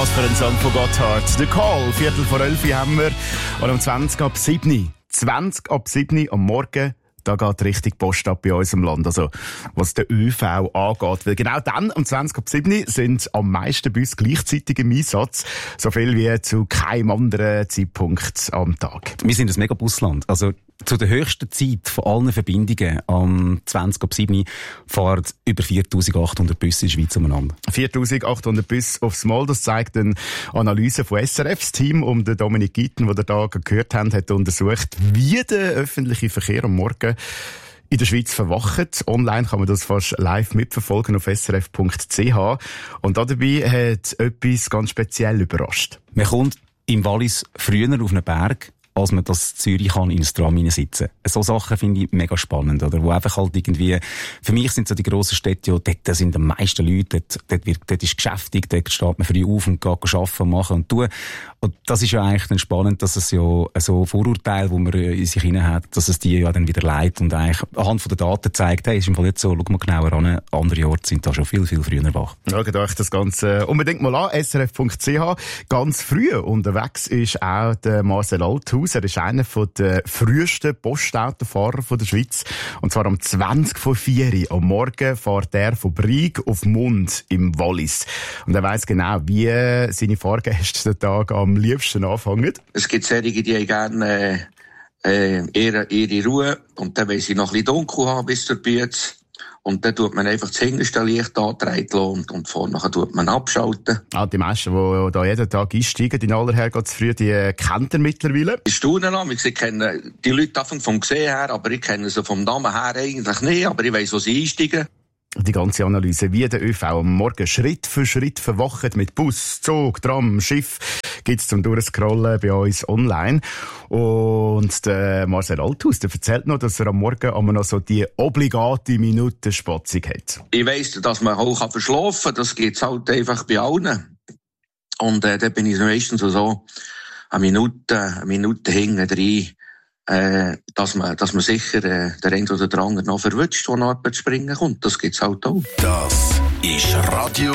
Was für ein Song von Gotthard. The Call, 11:15 haben wir. Und um 20:07 am Morgen, da geht richtig Post ab bei uns im Land. Also, was den ÖV angeht. Weil genau dann, um 20:07 sind am meisten Busse gleichzeitig im Einsatz. So viel wie zu keinem anderen Zeitpunkt am Tag. Wir sind ein Megabusland. Also, zu der höchsten Zeit von allen Verbindungen am 20:07 fahren über 4'800 Busse in der Schweiz umeinander. 4'800 Busse aufs Mal, das zeigt eine Analyse von SRF. Das Team um den Dominik Gitten, den ihr da gehört habt, hat untersucht, wie der öffentliche Verkehr am Morgen in der Schweiz verwacht. Online kann man das fast live mitverfolgen auf srf.ch. Und dabei hat etwas ganz speziell überrascht. Man kommt im Wallis früher auf einen Berg, als man das Zürich kann in ein Tram hineinsitzen. So Sachen finde ich mega spannend, oder? Wo einfach halt irgendwie, für mich sind so die grossen Städte, ja, dort sind am meisten Leute, dort ist geschäftig, dort steht man früh auf und geht arbeiten und machen und tun. Und das ist ja eigentlich dann spannend, dass es ja so Vorurteile, die man in sich hinein hat, dass es die ja dann wieder leitet und eigentlich anhand von den Daten zeigt, hey, ist im Fall nicht so, schau mal genauer an, andere Orte sind da schon viel, viel früher wach. Schaut euch das Ganze unbedingt mal an, srf.ch. Ganz früh unterwegs ist auch der Marcel Althaus. Er ist einer der frühesten Postautofahrer der Schweiz. Und zwar am 20:04 am Morgen fährt er von Brieg auf Mund im Wallis. Und er weiss genau, wie seine Fahrgäste den Tag am liebsten anfangen. Es gibt solche, die gerne ihre Ruhe und dann wollen sie noch ein bisschen dunkel haben bis zur Bütze. Und dann tut man einfach das hinterste Licht angetragen und vorne tut man abschalten. Die meisten, die da jeden Tag einsteigen, in aller Herrgottsfrüh, die kennt er mittlerweile. Ich staune noch, ich kenne die Leute vom Gesehen her, aber ich kenne sie vom Namen her eigentlich nicht, aber ich weiss, wo sie einsteigen. Die ganze Analyse, wie der ÖV am Morgen Schritt für Schritt verwacht mit Bus, Zug, Tram, Schiff, gibt's zum Durchscrollen bei uns online. Und der Marcel Althaus, der erzählt noch, dass er am Morgen immer noch so die obligate Minutenspatzung hat. Ich weiss, dass man auch verschlafen kann, das geht's halt einfach bei allen. Und da bin ich meistens so eine Minute hinten drin, dass man sicher der eine oder der andere noch verwünscht, der nach Arbeit springen kommt. Das gibt's halt auch. Das ist Radio